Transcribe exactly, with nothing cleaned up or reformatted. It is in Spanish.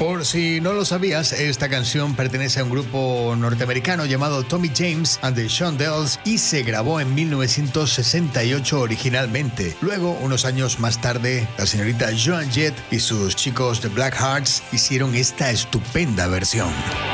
Por si no lo sabías, esta canción pertenece a un grupo norteamericano llamado Tommy James and the Shondells y se grabó en mil novecientos sesenta y ocho originalmente. Luego, unos años más tarde, la señorita Joan Jett y sus chicos de Black Hearts hicieron esta estupenda versión.